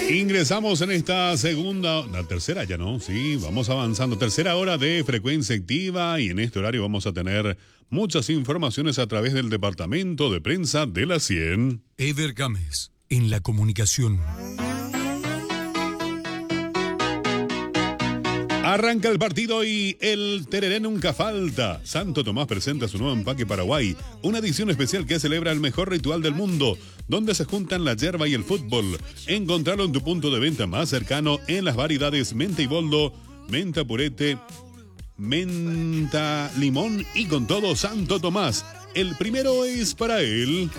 Ingresamos en esta la tercera ya, ¿no? Sí, vamos avanzando. Tercera hora de frecuencia activa y en este horario vamos a tener muchas informaciones a través del departamento de prensa de la 100. Eder Gámez, en la comunicación. Arranca el partido y el tereré nunca falta. Santo Tomás presenta su nuevo empaque Paraguay, una edición especial que celebra el mejor ritual del mundo, donde se juntan la yerba y el fútbol. Encontralo en tu punto de venta más cercano en las variedades menta y boldo, menta purete, menta limón y con todo Santo Tomás. El primero es para él.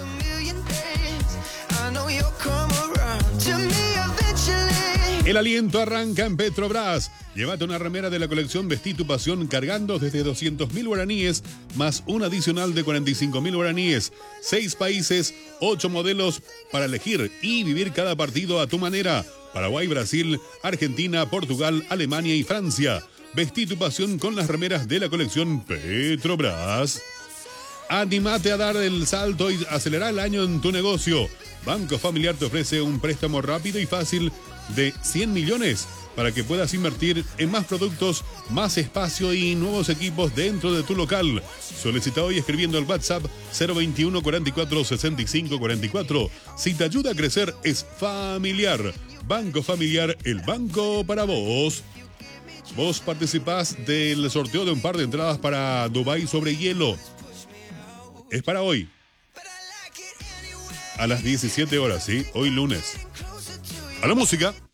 El aliento arranca en Petrobras. Llévate una remera de la colección Vestí tu pasión cargando desde 200.000 guaraníes más un adicional de 45.000 guaraníes. 6 países, 8 modelos para elegir y vivir cada partido a tu manera. Paraguay, Brasil, Argentina, Portugal, Alemania y Francia. Vestí tu pasión con las remeras de la colección Petrobras. Animate a dar el salto y acelerar el año en tu negocio. Banco Familiar te ofrece un préstamo rápido y fácil de 100 millones para que puedas invertir en más productos, más espacio y nuevos equipos dentro de tu local. Solicita hoy escribiendo al WhatsApp 021 44 65 44. Si te ayuda a crecer es Familiar. Banco Familiar, el banco para vos. Vos participás del sorteo de un par de entradas para Dubái sobre hielo. Es para hoy. A las 17 horas, ¿sí? Hoy lunes. A la música.